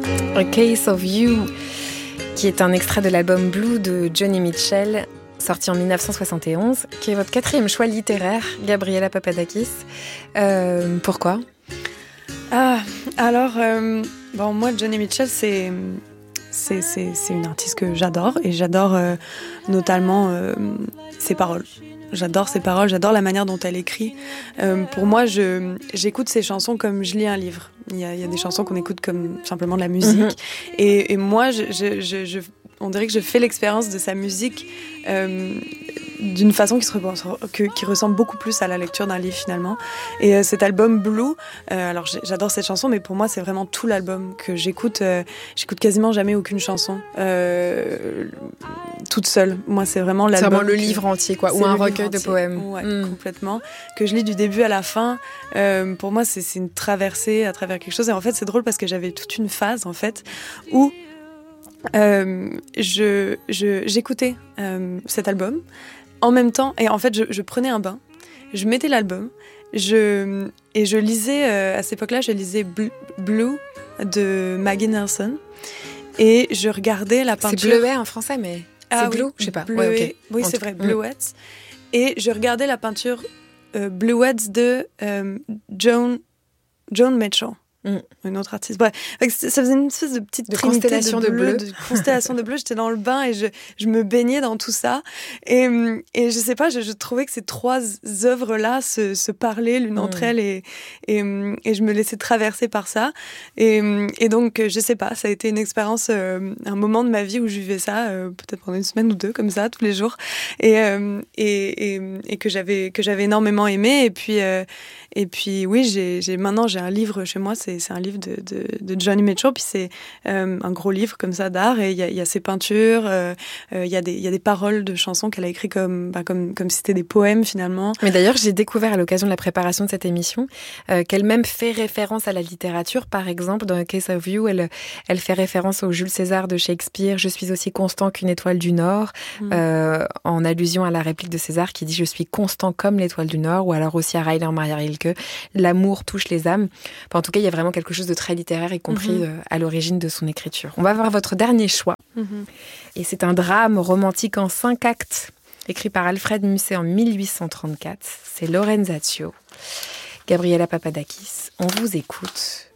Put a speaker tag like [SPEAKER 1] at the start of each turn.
[SPEAKER 1] A Case of You, qui est un extrait de l'album Blue de Joni Mitchell, sorti en 1971, qui est votre 4e choix littéraire, Gabriela Papadakis. Pourquoi ?
[SPEAKER 2] Moi, Joni Mitchell, c'est une artiste que j'adore, et j'adore notamment ses paroles. J'adore ses paroles, j'adore la manière dont elle écrit. Pour moi, j'écoute ses chansons comme je lis un livre. Il y a des chansons qu'on écoute comme simplement de la musique. Et moi, on dirait que je fais l'expérience de sa musique d'une façon qui ressemble beaucoup plus à la lecture d'un livre finalement. Et cet album Blue, alors j'adore cette chanson, mais pour moi c'est vraiment tout l'album que j'écoute. J'écoute quasiment jamais aucune chanson toute seule. Moi c'est vraiment l'album.
[SPEAKER 1] C'est vraiment le livre entier, quoi, ou un recueil de poèmes.
[SPEAKER 2] Ouais, complètement. Que je lis du début à la fin. Pour moi c'est une traversée à travers quelque chose. Et en fait c'est drôle parce que j'avais toute une phase en fait où j'écoutais cet album en même temps, et en fait je prenais un bain, je mettais l'album, et je lisais à cette époque-là, je lisais Blue de Maggie Nelson, et je regardais la peinture.
[SPEAKER 1] C'est Bleuet en français, mais c'est Blue, je sais pas.
[SPEAKER 2] Bleuet, oui, c'est vrai, Bluets. Et je regardais la peinture Bluets de Joan Mitchell. Une autre artiste. Bref, ça faisait une espèce de petite
[SPEAKER 1] constellation de bleu.
[SPEAKER 2] Constellation de bleu. J'étais dans le bain et je me baignais dans tout ça. Et je sais pas, je trouvais que ces trois œuvres-là se parlaient l'une entre elles, et je me laissais traverser par ça. Et donc, je sais pas, ça a été une expérience, un moment de ma vie où je vivais ça, peut-être pendant une semaine ou deux, comme ça, tous les jours. Et que j'avais énormément aimé. Et puis oui, maintenant j'ai un livre chez moi, c'est un livre de Joni Mitchell, puis c'est un gros livre comme ça d'art, et il y a ses peintures, il y a des paroles de chansons qu'elle a écrites comme si c'était des poèmes finalement.
[SPEAKER 1] Mais d'ailleurs, j'ai découvert à l'occasion de la préparation de cette émission qu'elle même fait référence à la littérature. Par exemple, dans A Case of You, elle fait référence au Jules César de Shakespeare, « Je suis aussi constant qu'une étoile du Nord », en allusion à la réplique de César qui dit « Je suis constant comme l'étoile du Nord », ou alors aussi à Rainer Maria Rilke, « L'amour touche les âmes ». Enfin, en tout cas, il y a vraiment quelque chose de très littéraire, y compris à l'origine de son écriture. On va voir votre dernier choix. Et c'est un drame romantique en 5 actes, écrit par Alfred Musset en 1834. C'est Lorenzaccio. Gabriela Papadakis, on vous écoute.